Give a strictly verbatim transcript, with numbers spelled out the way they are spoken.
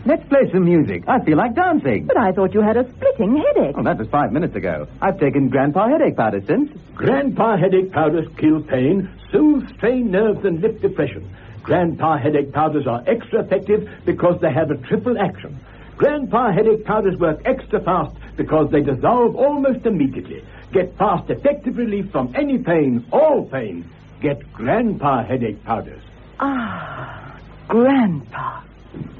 Let's play some music. I feel like dancing. But I thought you had a splitting headache. Oh, that was five minutes ago. I've taken Grandpa headache powder since. Grandpa headache powders kill pain, soothe strained nerves, and lift depression. Grandpa headache powders are extra effective because they have a triple action. Grandpa headache powders work extra fast because they dissolve almost immediately. Get fast, effective relief from any pain, all pain. Get Grandpa headache powders. Ah, Grandpa.